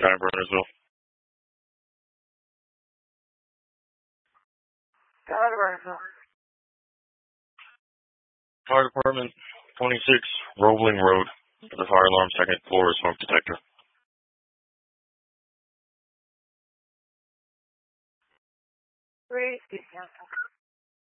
Guy Burnersville. Guy Burnersville. Fire Department, 26 Roebling Road. The fire alarm, second floor, smoke detector. Ready, Council.